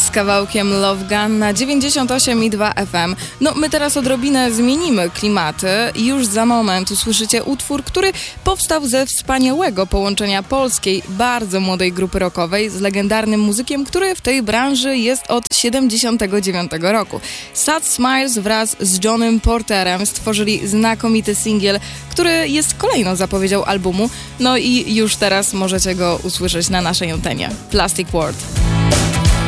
z kawałkiem Love Gun na 98,2 FM. No, my teraz odrobinę zmienimy klimaty i już za moment usłyszycie utwór, który powstał ze wspaniałego połączenia polskiej, bardzo młodej grupy rockowej z legendarnym muzykiem, który w tej branży jest od 79 roku. Sad Smiles wraz z Johnem Porterem stworzyli znakomity singiel, który jest kolejną zapowiedzią albumu, no i już teraz możecie go usłyszeć na naszej antenie. Plastic World.